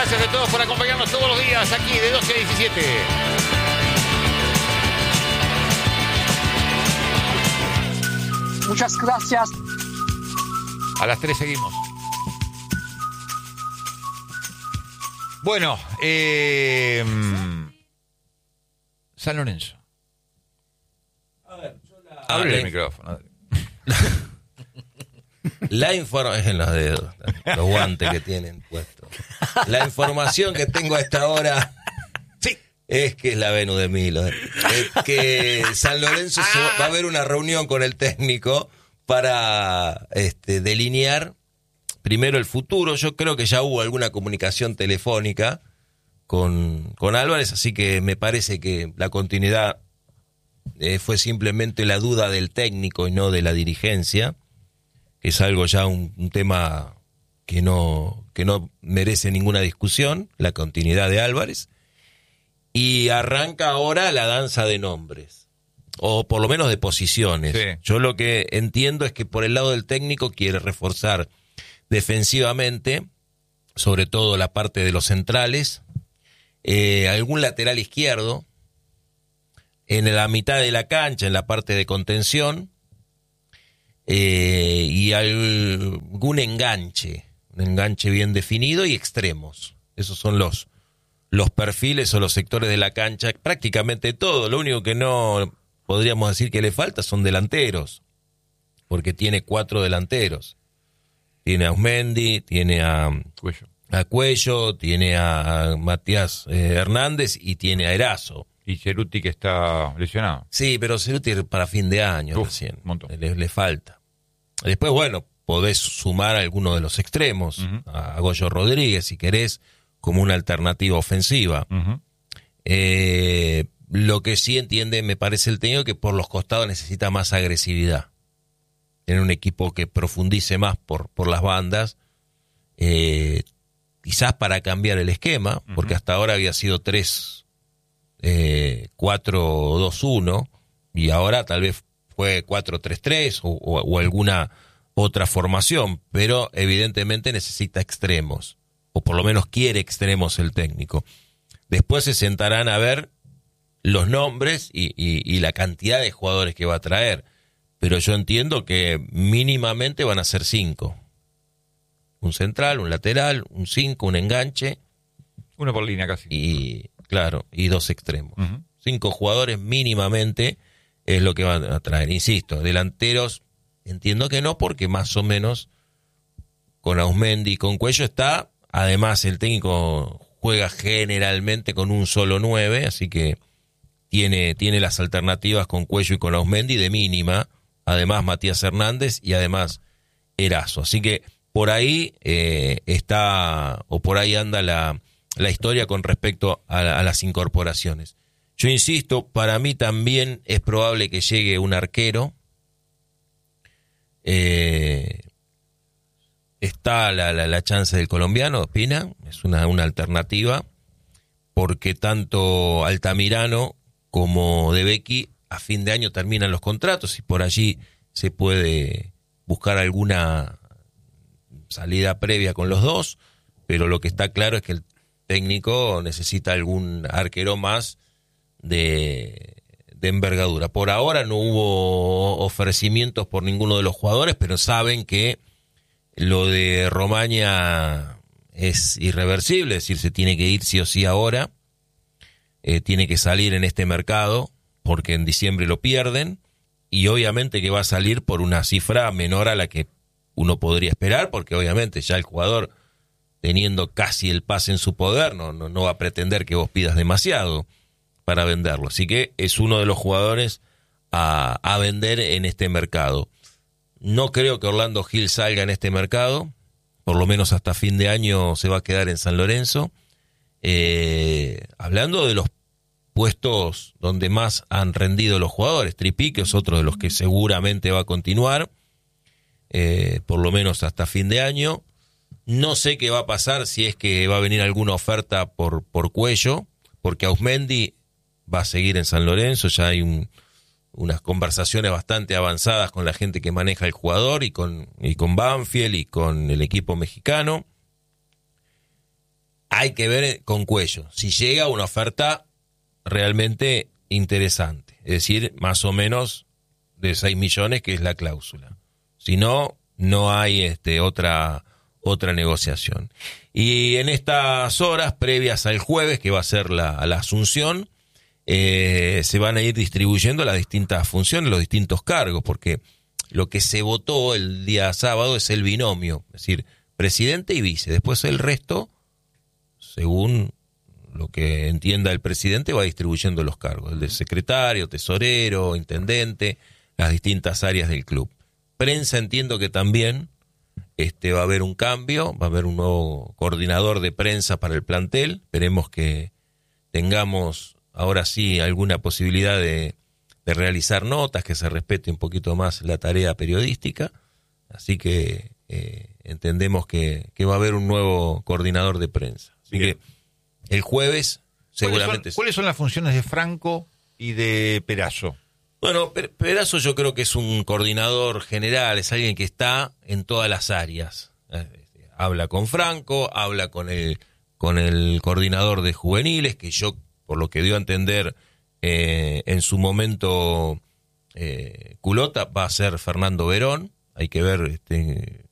gracias a todos por acompañarnos todos los días aquí de 12 a 17. Muchas gracias. A las 3 seguimos. Bueno, San Lorenzo. A ver, Abre el micrófono. La información en los dedos, los guantes que tienen puestos. La información que tengo a esta hora es que es la Venus de Milo. Es que San Lorenzo va a haber una reunión con el técnico para delinear primero el futuro. Yo creo que ya hubo alguna comunicación telefónica con Álvarez, así que me parece que la continuidad fue simplemente la duda del técnico y no de la dirigencia, que es algo ya un tema que no merece ninguna discusión, la continuidad de Álvarez. Y arranca ahora la danza de nombres, o por lo menos de posiciones. Sí. Yo lo que entiendo es que por el lado del técnico quiere reforzar defensivamente, sobre todo la parte de los centrales, algún lateral izquierdo, en la mitad de la cancha, en la parte de contención, y algún enganche, un enganche bien definido y extremos. Esos son los perfiles o los sectores de la cancha, prácticamente todo. Lo único que no podríamos decir que le falta son delanteros, porque tiene 4 delanteros. Tiene a Auzmendi, tiene a Cuello, tiene a Matías Hernández y tiene a Erazo. Y Ceruti, que está lesionado. Sí, pero Ceruti para fin de año recién. Montón. Le falta. Después, bueno, podés sumar a alguno de los extremos, a Goyo Rodríguez, si querés, como una alternativa ofensiva. Lo que sí entiende, me parece el técnico, que por los costados necesita más agresividad. Tener un equipo que profundice más por las bandas, quizás para cambiar el esquema, porque hasta ahora había sido 4-2-1, y ahora tal vez fue 4-3-3 o alguna otra formación, pero evidentemente necesita extremos, o por lo menos quiere extremos el técnico. Después se sentarán a ver los nombres y la cantidad de jugadores que va a traer, pero yo entiendo que mínimamente van a ser 5. Un central, un lateral, un 5, un enganche. Uno por línea casi. Y claro, y 2 extremos. 5 jugadores mínimamente es lo que van a traer. Insisto, delanteros entiendo que no, porque más o menos con Auzmendi y con Cuello está. Además, el técnico juega generalmente con un solo 9, así que tiene las alternativas con Cuello y con Auzmendi de mínima. Además, Matías Hernández y además Erazo. Así que por ahí está, o por ahí anda la historia con respecto a las incorporaciones. Yo insisto, para mí también es probable que llegue un arquero. Está la chance del colombiano, Ospina, es una alternativa, porque tanto Altamirano como De Becchi a fin de año terminan los contratos y por allí se puede buscar alguna salida previa con los dos, pero lo que está claro es que el técnico necesita algún arquero más de envergadura. Por ahora no hubo ofrecimientos por ninguno de los jugadores, pero saben que lo de Romaña es irreversible, es decir, se tiene que ir sí o sí ahora, tiene que salir en este mercado, porque en diciembre lo pierden, y obviamente que va a salir por una cifra menor a la que uno podría esperar, porque obviamente ya el jugador, teniendo casi el pase en su poder, no va a pretender que vos pidas demasiado para venderlo. Así que es uno de los jugadores a vender en este mercado. No creo que Orlando Gil salga en este mercado, por lo menos hasta fin de año se va a quedar en San Lorenzo. Hablando de los puestos donde más han rendido los jugadores, Tripí, que es otro de los que seguramente va a continuar, por lo menos hasta fin de año. No sé qué va a pasar, si es que va a venir alguna oferta por Cuello, porque Auzmendi va a seguir en San Lorenzo, ya hay unas conversaciones bastante avanzadas con la gente que maneja el jugador y con Banfield y con el equipo mexicano. hay que ver con Cuello si llega una oferta realmente interesante, es decir, más o menos de 6 millones, que es la cláusula. Si no, no hay otra negociación. Y en estas horas previas al jueves, que va a ser la asunción, se van a ir distribuyendo las distintas funciones, los distintos cargos, porque lo que se votó el día sábado es el binomio, es decir, presidente y vice. Después el resto, según lo que entienda el presidente, va distribuyendo los cargos, el de secretario, tesorero, intendente, las distintas áreas del club. Prensa, entiendo que también va a haber un cambio, va a haber un nuevo coordinador de prensa para el plantel. Esperemos que tengamos ahora sí alguna posibilidad de realizar notas, que se respete un poquito más la tarea periodística. Así que entendemos que va a haber un nuevo coordinador de prensa. Así que el jueves seguramente... ¿Cuáles son las funciones de Franco y de Perazo? Bueno, Perazo yo creo que es un coordinador general, es alguien que está en todas las áreas. Habla con Franco, habla con el coordinador de juveniles, que yo, por lo que dio a entender, en su momento culota va a ser Fernando Verón. Hay que ver